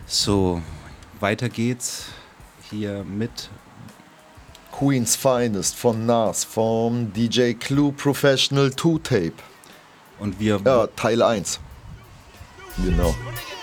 So, weiter geht's hier mit Queen's Finest von Nas, vom DJ Clue Professional 2 Tape. und wir Ja, Teil 1. Genau.